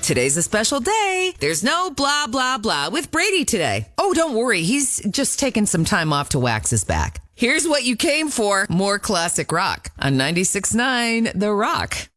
Today's a special day. There's no blah, blah, blah with Brady today. Oh, don't worry. He's just taking some time off to wax his back. Here's what you came for. More classic rock on 96.9 The Rock.